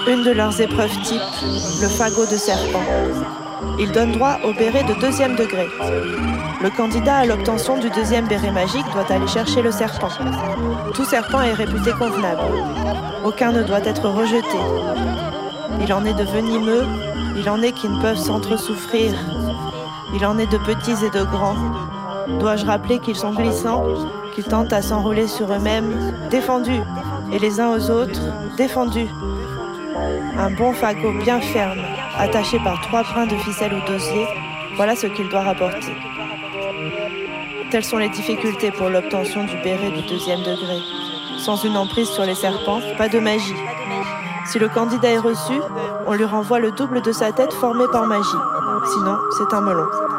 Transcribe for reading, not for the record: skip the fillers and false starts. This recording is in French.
Une de leurs épreuves type, le fagot de serpent. Il donne droit au béret de 2e degré. Le candidat à l'obtention du 2e béret magique doit aller chercher le serpent. Tout serpent est réputé convenable. Aucun ne doit être rejeté. Il en est de venimeux, il en est qui ne peuvent s'entre-souffrir. Il en est de petits et de grands. Dois-je rappeler qu'ils sont glissants, qu'ils tentent à s'enrouler sur eux-mêmes, défendus, et les uns aux autres, défendus. Un bon fagot bien ferme, attaché par 3 brins de ficelle ou d'osier, voilà ce qu'il doit rapporter. Telles sont les difficultés pour l'obtention du béret du 2e degré. Sans une emprise sur les serpents, pas de magie. Si le candidat est reçu, on lui renvoie le double de sa tête formée par magie. Sinon, c'est un melon.